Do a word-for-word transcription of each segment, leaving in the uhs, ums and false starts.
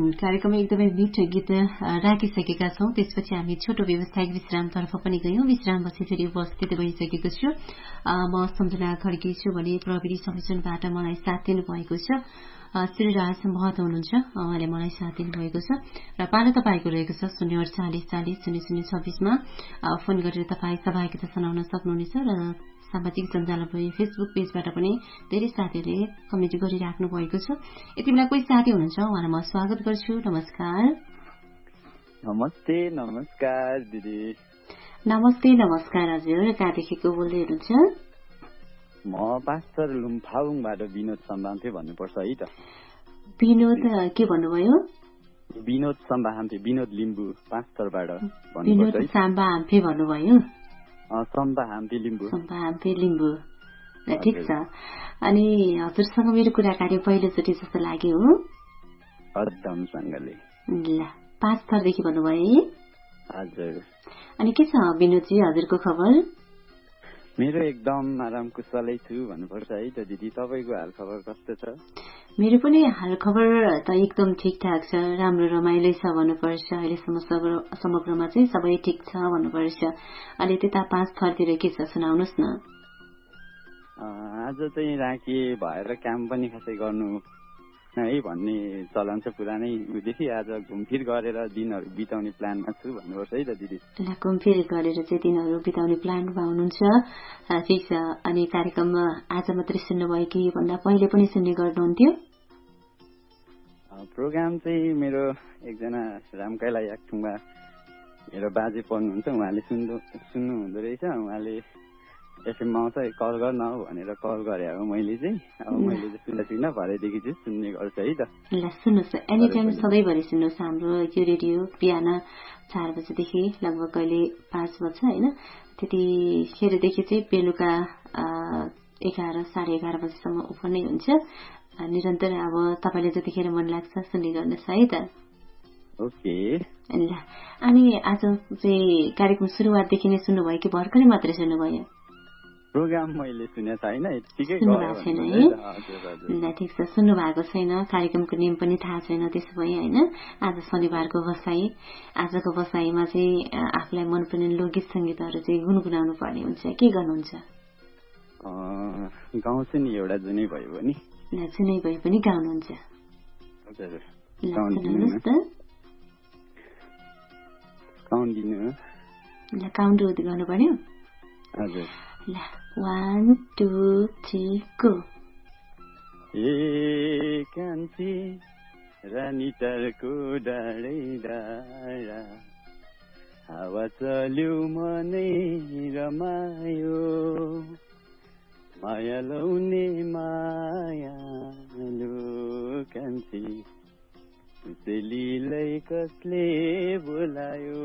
कार्यक्रममा एकदमै मिठो गीत राखिसकेका छौं। त्यसपछि हामी छोटो व्यवसायिक विश्रामतर्फ पनि गयौं। विश्रामपछि फेरि उपस्थित भइसकेको छु। म सम्झना खड्की छु भने प्रविधि संयोजनबाट मलाई साथ दिनु भएको छ श्रीराज महतो हुनुहुन्छ, उहाँले मलाई साथ दिनु भएको छ र पालो तपाईँको रहेको छ शून्य अडचालिस चालिस शून्य शून्य छब्बिसमा फोन गरेर तपाईँ सहभागिता जनाउन सक्नुहुनेछ र सामाजिक सञ्जाल फेसबुक पेजबाट पनि धेरै साथीहरूले कमेन्ट गरिराख्नु भएको छ। यति बेला कोही साथी हुनुहुन्छ, उहाँलाई म स्वागत गर्छु। नमस्कार। नमस्ते। नमस्कार दिदी। नमस्ते नमस्कार हजुर, कहाँदेखिको बोल्दै हुनुहुन्छ? म पास्टर लुम्फाउङबाट विनोद सम्बान्थे भन्नुपर्छ है त। विनोद के भन्नुभयो? विनोद सम्बाहाम्फे, विनोद लिम्बू पास्टरबाट भन्नुपर्छ। विनोद सम्बाहाम्फे भन्नुभयो? सम्बाहाम्फे लिम्बू। सम्बाहाम्फे लिम्बू, ठिक छ। अनि हजुरसँग मेरो कुराकानी पहिलोचोटि जस्तो लाग्यो हो? एकदमसँगले। ल, पाँच थरदेखि भन्नुभयो है? हजुर। अनि के छ विनोदजी हजुरको खबर? मेरो एकदम आराम कुशलै छु भन्नुपर्छ है त दिदी। तपाईँको हाल खबर कस्तो छ? मेरो पनि हाल खबर त एकदम ठिकठाक छ, राम्रो रमाइलो छ भन्नुपर्छ। अहिलेसम्म समग्रमा चाहिँ सबै ठिक छ भन्नुपर्छ। अहिले त्यता पाँच थरतिर के छ सुनाउनुहोस् न। आज चाहिँ राखी भएर काम पनि खासै गर्नु है भन्ने चलन छ पुरानै उदेखि। आज घुमफिर गरेर दिनहरू बिताउने प्लानमा छु भन्नुपर्छ है त दिदी। ल, घुमफिर गरेर चाहिँ दिनहरू बिताउने प्लानमा हुनुहुन्छ, ठिक छ। अनि कार्यक्रममा आज मात्रै सुन्नुभयो कि भन्दा पहिले पनि सुन्ने गर्नुहुन्थ्यो? प्रोग्राम चाहिँ मेरो एकजना रामकाइला याक्थुङमा मेरो बाजे पर्नुहुन्छ, उहाँले सुन्नु सुन्नु हुँदो रहेछ। उहाँले एफएममा आउँछ कल गर्न भनेर कल गरे हो मैले चाहिँ। अब मैले चाहिँ सुन्न सुन्न भरेदेखि चाहिँ सुन्ने गर्छ है त। ल सुन्नुहोस्, एनी टाइम सधैँभरि सुन्नुहोस् हाम्रो यो रेडियो। बिहान चार बजेदेखि लगभग कहिले पाँच बज्छ होइन, त्यतिखेरदेखि चाहिँ बेलुका एघार साढे एघार बजीसम्म ओपन नै हुन्छ। निरन्तर अब तपाईँले जतिखेर मन लाग्छ सुन्ने गर्नुहोस् है त। ओके। ल, अनि आज चाहिँ कार्यक्रम सुरुवातदेखि नै सुन्नुभयो कि भर्खरै मात्रै सुन्नुभयो? प्रोग्राम मैले सुनेको छैन, ठिकै सुन्नुभएको छैन है? ल, ठिक छ, सुन्नु भएको छैन। कार्यक्रमको नेम पनि थाहा छैन त्यसो भए होइन। आज शनिबारको बसाई, आजको बसाईमा चाहिँ आफूलाई मनपर्ने लोकगीत सङ्गीतहरू चाहिँ गुनगुनाउनु पर्ने हुन्छ, के गर्नुहुन्छ? गाउँछु नि एउटा जुनै भयो भने। ल, जुनै भए पनि गाउनुहुन्छ? हजुर। ल, सुनाउनुहोस् त। काउन्ट दिनु। ल, काउन्ट गर्नु पर्यो? हजुर। ल, वान टू थ्री गो। ए कान्छी रानी टारको डाँडै डाँडा, हावा चल्यो मनै रमायो, माया लाउने मायालु कान्छी, चेलीलाई कसले बोलायो।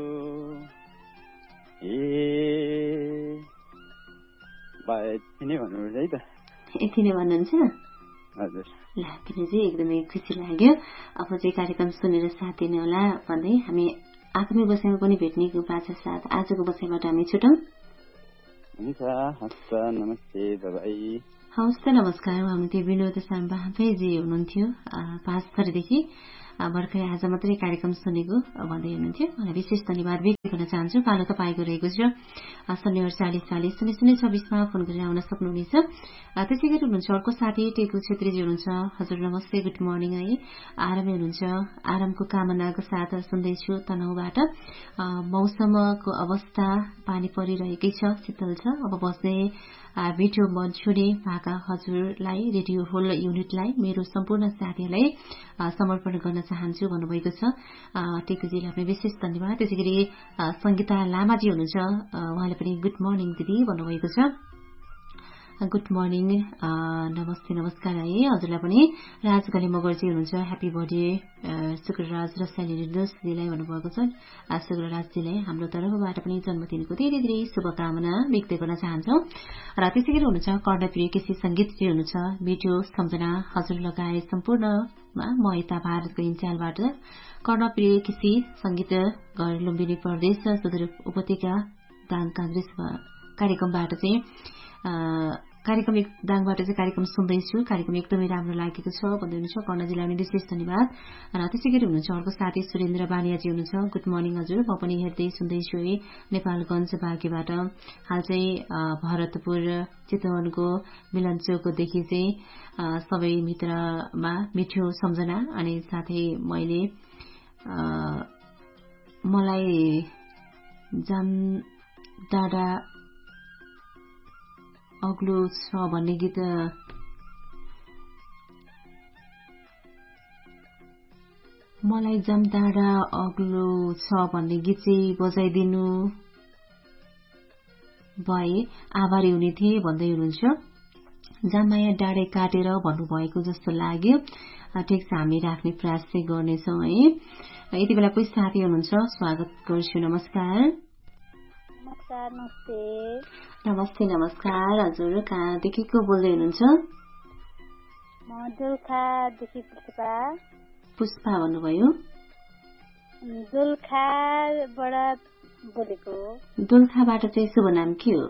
ए यति नै भन्नुपर्छ है त। यति नै भन्नुहुन्छ? हजुर। ल, किन चाहिँ एकदमै खुसी लाग्यो। अब चाहिँ कार्यक्रम सुनेर साथ दिनु होला भन्दै हामी आगामी बसाइमा पनि भेट्ने बाचा साथ आजको बसाइबाट हामी छुटौँ। हुन्छ, हस्, नमस्ते बाबाई। हवस् त, नमस्कार। हुनुहुन्थ्यो विनोद साम्बाहाम्फेजी हुनुहुन्थ्यो पाँच थरदेखि। भर्खरै आज मात्रै कार्यक्रम सुनेको भन्दै हुनुहुन्थ्यो। मलाई विशेष धन्यवाद व्यक्त गर्न चाहन्छु। पालो तपाईँको रहेको छ शून्य अडचालिस चालिस शून्य शून्य छब्बिसमा फोन गरेर आउन सक्नुहुनेछ। त्यसै गरी हुनुहुन्छ अर्को साथी टेकु छेत्रीजी हुनुहुन्छ। हजुर नमस्ते, गुड मर्निङ है। आरामै हुनुहुन्छ? आरामको कामनाको साथ सुन्दैछु तनहुबाट। मौसमको अवस्था पानी परिरहेकै छ, शीतल छ। अब बस्ने भिडियो मन छुने भाका हजुरलाई, रेडियो होल युनिटलाई, मेरो सम्पूर्ण साथीहरूलाई समर्पण गर्न चाहन्छु भन्नुभएको छ। टेकुजीलाई पनि विशेष धन्यवाद। त्यसै गरी संगीता लामाजी हुनुहुन्छ, उहाँले पनि गुड मर्निङ दिदी भन्नुभएको छ। गुड मर्निङ, नमस्ते नमस्कार है हजुरलाई पनि। राजगली मगरजी हुनुहुन्छ, ह्याप्पी बर्थडे शुक्रराज रसाइली दिदीलाई भन्नुभएको छ। शुक्रराजजीलाई हाम्रो तर्फबाट पनि जन्मदिनको धेरै धेरै शुभकामना व्यक्त गर्न चाहन्छौँ। र त्यसै गरी हुनुहुन्छ कर्णप्रिय केसी सङ्गीतजी हुनुहुन्छ, भिडियो सम्झना हजुर लगाए सम्पूर्णमा म यता भारतको इन्चालबाट कर्णप्रिय केसी सङ्गीत घर लुम्बिनी प्रदेश सुदूर उपत्यका दाङ काङ्ग्रेस कार्यक्रमबाट चाहिँ कार्यक्रम एक दाङबाट चाहिँ कार्यक्रम सुन्दैछु, कार्यक्रम एकदमै राम्रो लागेको छ भन्दै हुनुहुन्छ। कर्णजीलाई पनि विशेष धन्यवाद। र त्यसै गरी हुनुहुन्छ अर्को साथी सुरेन्द्र बानियाजी हुनुहुन्छ। गुड मर्निङ हजुर, म पनि हेर्दै सुन्दैछु है नेपालगञ्ज बाँकेबाट। हाल चाहिँ भरतपुर चितवनको मिलन चोकदेखि चाहिँ सबै मित्रमा मिठो सम्झना अनि साथै मैले मलाई जाम डाँडा अग्लो छ भन्ने गीत मलाई जाम डाँडा अग्लो छ भन्ने गीत चाहिँ बजाइदिनु भए आभारी हुने थिए भन्दै हुनुहुन्छ। जामाया डाँडे काटेर भन्नुभएको जस्तो लाग्यो। ठिक छ, हामी राख्ने प्रयास चाहिँ गर्नेछौँ है। यति बेला कोही साथी हुनुहुन्छ, स्वागत गर्छु। नमस्कार। नमस्कार। नमस्ते। नमस्ते नमस्कार हजुर, कहाँदेखि को बोल्दै हुनुहुन्छ? म दोलखादेखि पुष्पा। पुष्पा भन्नुभयो? दोलखाबाट बोलेको। दोलखाबाट चाहिँ शुभ नाम के हो?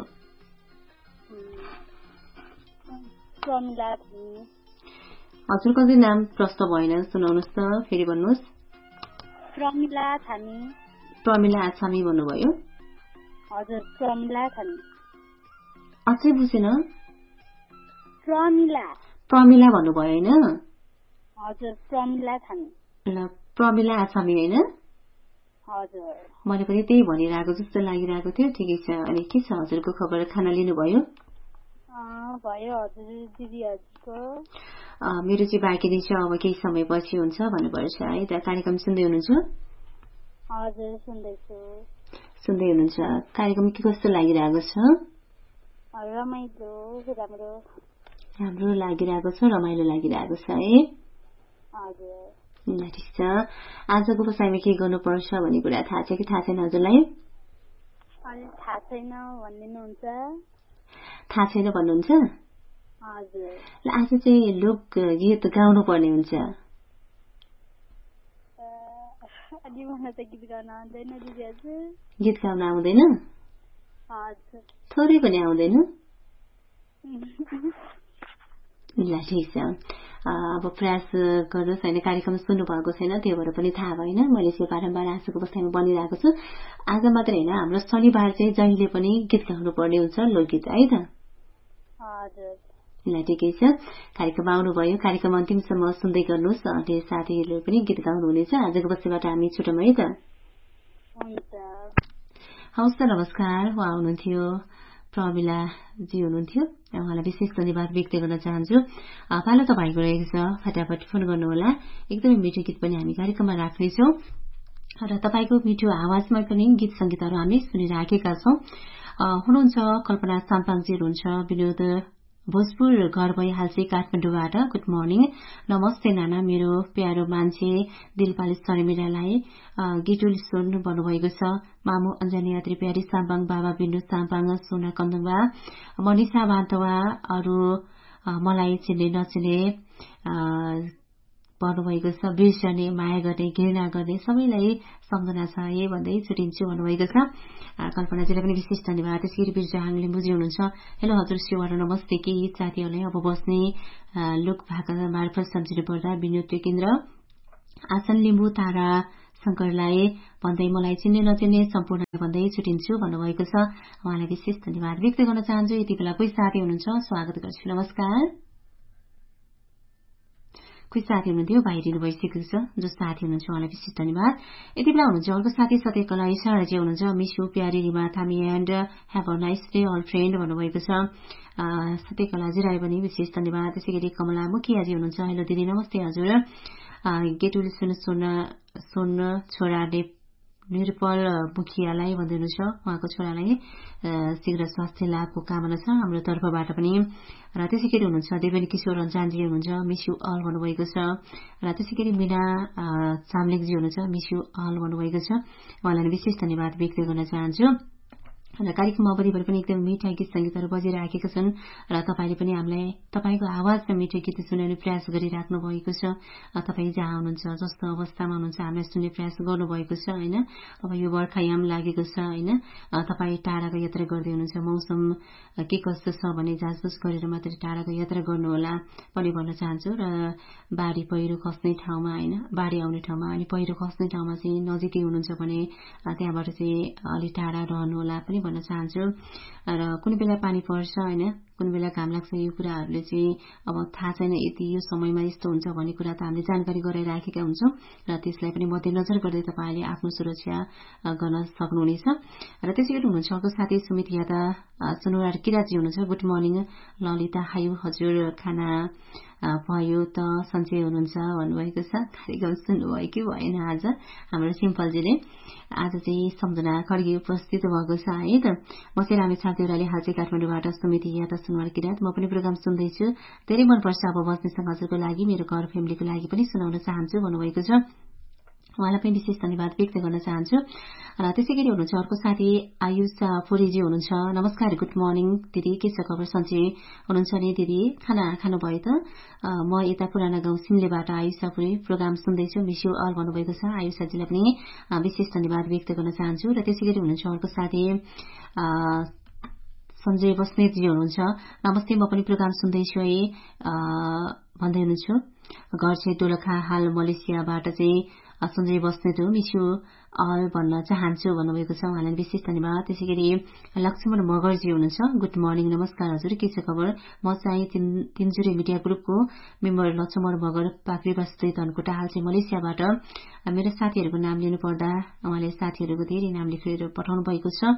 प्रमिला। हजुरको चाहिँ नाम प्रश्न भएन, सुनाउनुहोस् त, फेरि भन्नुहोस्। प्रमिला थामी। प्रमिला आछामी भन्नुभयो? हजुर, प्रमिला थामी। अझै बुझेन? प्रमिला। प्रमिला भन्नुभयो होइन? हजुर, प्रमिला थामी। ल, प्रमिला आछामी होइन? हजुर। मैले पनि त्यही भनिरहेको जस्तो लागिरहेको थियो। ठिकै छ। अनि के छ हजुरको खबर? खाना लिनुभयो? भयो हजुर। दिदी हजुरको? मेरो चाहिँ बाँकी नै छ, अब केही समय पछि हुन्छ भन्नुपर्छ है। त कार्यक्रम सुन्दै हुनुहुन्छ? हजुर, सुन्दैछु। सुन्दै हुनुहुन्छ। कार्यक्रम के कस्तो लागिरहेको छ? रमाइलो, राम्रो। राम्रो लागिरहेको छ, रमाइलो लागिरहेको छ है। हजुर। ल, ठिक छ। आजको बसाइमा के गर्नुपर्छ भन्ने कुरा थाहा छ कि थाहा छैन हजुरलाई? थाहा छैन भनिदिनुहुन्छ? थाहा छैन भन्नुहुन्छ? हजुर। ल, आज चाहिँ लोक गीत गाउनु पर्ने हुन्छ। गीत गाउन आउँदैन दिदी हजुर? गीत गाउन आउँदैन? हजुर। थोरै पनि आउँदैन? ल, ठिक छ। अब प्रयास गर्नुहोस् होइन। कार्यक्रम सुन्नु भएको छैन, त्यो भएर पनि थाहा भएन। मैले चाहिँ बारम्बार आजको बस्ताइमा बनिरहेको छु। आज मात्र होइन, हाम्रो शनिबार चाहिँ जहिले पनि गीत गाउनु पर्ने हुन्छ, लोकगीत है त? हजुर। ल, ठिकै छ। कार्यक्रम आउनुभयो, कार्यक्रम अन्तिमसम्म सुन्दै गर्नुहोस्। अनि साथीहरूले पनि गीत गाउनुहुनेछ। आजको बस्तीबाट हामी छुटौँ है त? हवस् त, नमस्कार। उहाँ हुनुहुन्थ्यो प्रमिलाजी हुनुहुन्थ्यो। उहाँलाई विशेष धन्यवाद व्यक्त गर्न चाहन्छु। पालो तपाईँको रहेको छ, फटाफट फोन गर्नुहोला। एकदमै मिठो गीत पनि हामी कार्यक्रममा राख्नेछौँ र तपाईँको मिठो आवाजमा पनि गीत सङ्गीतहरू हामी सुनिराखेका छौँ। हुनुहुन्छ कल्पना साम्पाङजी हुनुहुन्छ, विनोद भोजपुर घर भइहाल चाहिँ काठमाडौँबाट। Good morning. नमस्ते नाना, मेरो प्यारो मान्छे दिलपाल शर्मिलालाई गिटुल सुन भन्नुभएको छ। मामु अञ्जनी यात्री प्यारी साम्पाङ, बाबा बिन्दु साम्पाङ, सोना कन्दुङबा, मनिषा बान्तवा, अरू मलाई चिन्ने नचिने भन्नुभएको छ। बिर्सने, माया गर्ने, घृणा गर्ने सबैलाई सम्झना छ है भन्दै छुटिन्छु भन्नुभएको छ। कल्पनाजीलाई पनि विशेष धन्यवाद। त्यसै गरी बिर्जा हाङले बुझी हुनुहुन्छ। हेलो हजुर, शिवार नमस्ते। केही साथीहरूलाई अब बस्ने लोक भाका मार्फत सम्झिनु पर्दा विनोद केन्द्र आसन लिम्बू तारा शङ्करलाई भन्दै मलाई चिन्ने नचिन्ने सम्पूर्ण भन्दै छुटिन्छु भन्नुभएको छ। उहाँलाई विशेष धन्यवाद व्यक्त गर्न चाहन्छु। यति बेला कोही साथी हुनुहुन्छ, स्वागत गर्छु। नमस्कार। कोही साथी हुनुहुन्थ्यो, बाहिरिनु भइसकेको छ। जो साथी हुनुहुन्छ उहाँलाई विशेष धन्यवाद। यति बेला हुनुहुन्छ अर्को साथी सत्यकला इसाराजी हुनुहुन्छ। मिस यु प्यारी रिमा थामी and have a nice day all friend भन्नुभएको छ। सत्यकलाजीलाई पनि विशेष धन्यवाद। त्यसै गरी कमला मुखियाजी हुनुहुन्छ। हेलो दिदी नमस्ते हजुर। गेटुल सुन सुन्न सुन्न छोराले निरपल मुखियालाई भन्दै हुनुहुन्छ। उहाँको छोरालाई शीघ्र स्वास्थ्य लाभको कामना छ हाम्रो तर्फबाट पनि। र त्यसै गरी हुनुहुन्छ देवेन किशोर रञ्जानजी हुनुहुन्छ। मिस यु अल भन्नुभएको छ। र त्यसै गरी मिना चामलिङजी हुनुहुन्छ। मिस यु अल भन्नुभएको छ। उहाँलाई विशेष धन्यवाद व्यक्त गर्न चाहन्छु। र कार्यक्रम अवधिभर पनि एकदम मिठा गीत संगीतहरू बजिरहेका छन् र तपाईँले पनि हामीलाई तपाईँको आवाजमा मिठो गीत सुनाउने प्रयास गरिराख्नु भएको छ। तपाईँ जहाँ हुनुहुन्छ, जस्तो अवस्थामा हुनुहुन्छ, हामीलाई सुन्ने प्रयास गर्नुभएको छ होइन। अब यो बर्खायाम लागेको छ होइन, तपाईँ टाढाको यात्रा गर्दै हुनुहुन्छ, मौसम के कस्तो छ भने जाँचबुझ गरेर मात्रै टाढाको यात्रा गर्नुहोला पनि भन्न चाहन्छु। र बाढी पहिरो खस्ने ठाउँमा होइन, बाढी आउने ठाउँमा अनि पहिरो खस्ने ठाउँमा चाहिँ नजिकै हुनुहुन्छ भने त्यहाँबाट चाहिँ अलि टाढा रहनुहोला पनि भन्न चाहन्छु। र कुन बेला पानी पर्छ होइन, कुन बेला घाम लाग्छ, यो कुराहरूले चाहिँ अब थाहा छैन। यति यो समयमा यस्तो हुन्छ भन्ने कुरा त हामीले जानकारी गराइराखेका हुन्छौँ र त्यसलाई पनि मध्यनजर गर्दै तपाईँले आफ्नो सुरक्षा गर्न सक्नुहुनेछ। र त्यसै गरी हुनुहुन्छ अर्को साथी सुमित यादा सुनुवार किराजी हुनुहुन्छ। गुड मर्निङ ललिता हायु, हजुर खाना भयो त सन्चै हुनुहुन्छ भन्नुभएको छ। कार्यक्रम सुन्नुभयो कि भएन आज हाम्रो सिम्पलजीले। आज चाहिँ सम्झना खड्गी उपस्थित भएको छ है त। म चाहिँ रामे छाप देउराली हाल चाहिँ काठमाडौँबाट सुमित यादा सुनुवार किरात। म पनि प्रोग्राम सुन्दैछु, धेरै मनपर्छ। अब बस्ने समाजको लागि, मेरो घर फ्यामिलीको लागि पनि सुनाउन चाहन्छु भन्नुभएको छ। उहाँलाई पनि विशेष धन्यवाद व्यक्त गर्न चाहन्छु। र त्यसै गरी हुनुहुन्छ अर्को साथी आयुष पुरीजी हुनुहुन्छ। नमस्कार, गुड मर्निङ दिदी, के छ खबर, सन्चै हुनुहुन्छ नि दिदी, खाना खानुभयो त? म यता पुराना गाउँ सिमलेबाट आयुष पुरी, प्रोग्राम सुन्दैछु, मिस यु अल भन्नुभएको छ। आयुषजीलाई पनि विशेष धन्यवाद व्यक्त गर्न चाहन्छु। र त्यसै गरी हुनुहुन्छ अर्को साथी सञ्जय बस्नेतजी हुनुहुन्छ। नमस्ते, म पनि प्रोग्राम सुन्दैछु है भन्दै हुनुहुन्छ। घर चाहिँ दोलखा, हाल मलेसियाबाट चाहिँ सञ्जय बस्नेत हो, मिस यु अल भन्न चाहन्छु भन्नुभएको छ। उहाँलाई विशेष धन्यवाद। त्यसै गरी लक्ष्मण मगरजी हुनुहुन्छ। गुड मर्निङ, नमस्कार हजुर, के छ खबर? म चाहिँ तिनजुरे मिडिया ग्रुपको मेम्बर लक्ष्मण मगर, पाक्री बस्दै धनकुटा, हाल चाहिँ मलेसियाबाट। मेरो साथीहरूको नाम लिनु पर्दा उहाँले साथीहरूको धेरै नाम लेखेर पठाउनु भएको छ।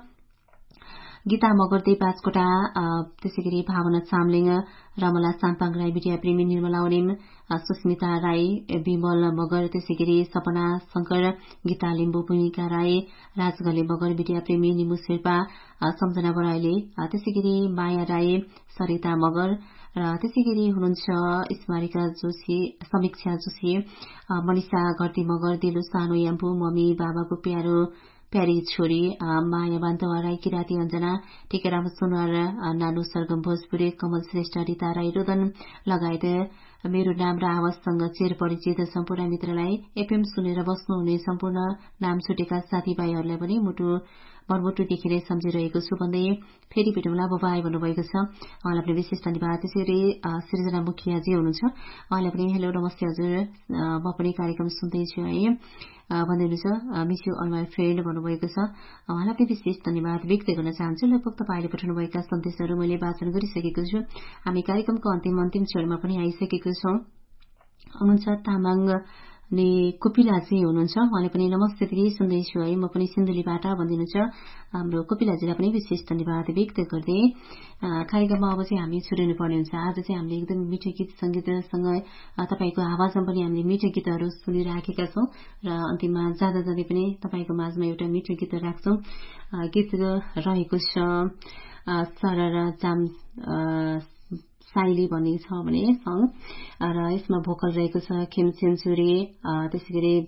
गीता मगर देव बाजकोटा, त्यसै गरी भावना चामलिङ, रमला साम्पाङ राई, बिटिया प्रेमी निर्मला ओरेम, सुस्मिता राई, विमल मगर, त्यसै गरी सपना शंकर, गीता लिम्बू, भूमिका राई, राजघले मगर, बिटिया प्रेमी निमु शेर्पा, सम्झना बराइली, त्यसै गरी माया राई, सरिता मगर, र त्यसै गरी हुनुहुन्छ स्मारिका जोशी, समीक्षा जोशी, मनिषा घरती मगर, दिलु सानो याम्पू, मम्मी बाबाको प्यारो प्यारी छोरी माया बान्तवा राई, किराती अञ्जना, टेकेराम सुनवार, नानु सरगम भोजपुरे, कमल श्रेष्ठ, रिता राई रोदन लगायत मेरो नाम र आवाजसँग चिर परिचित सम्पूर्ण मित्रलाई, एफएम सुनेर बस्नुहुने सम्पूर्ण नाम छुटेका साथीभाइहरूलाई पनि मुटु मनमुटुदेखि नै सम्झिरहेको छु भन्दै फेरि भेटौँला बाबाई भन्नुभएको छ। उहाँलाई पनि विशेष धन्यवाद। त्यसै गरी सृजना मुखियाजी हुनुहुन्छ। उहाँलाई पनि हेलो नमस्ते हजुर, म पनि कार्यक्रम सुन्दैछु है भन्दै हुनुहुन्छ। Miss you all my friend भन्नुभएको छ। उहाँलाई पनि विशेष धन्यवाद व्यक्त गर्न चाहन्छु। लगभग तपाईँले पठाउनुभएका सन्देशहरू मैले वाचन गरिसकेको छु। हामी कार्यक्रमको अन्तिम अन्तिम चरणमा पनि आइसकेको छौँ। हुनुहुन्छ तामाङ ने कोपिलाजी हुनुहुन्छ। उहाँले पनि नमस्ते दिदी, सुन्दैछु है, म पनि सिन्धुलीबाट भनिदिनुहुन्छ। हाम्रो कोपिलाजीलाई पनि विशेष धन्यवाद व्यक्त गर्दै कार्यक्रममा अब चाहिँ हामी छुट्टिनु पर्ने हुन्छ। आज चाहिँ हामीले एकदम मिठो गीत सङ्गीतसँग तपाईँको आवाजमा पनि हामीले मिठो गीतहरू सुनिराखेका छौँ र अन्तिममा जाँदा जाँदै पनि तपाईँको माझमा एउटा मिठो गीत राख्छौँ। गीत रहेको छ सररा जाम साइली भन्ने छ भने सङ, र यसमा भोकल रहेको छ खेम सेन्चुरी, त्यसै गरी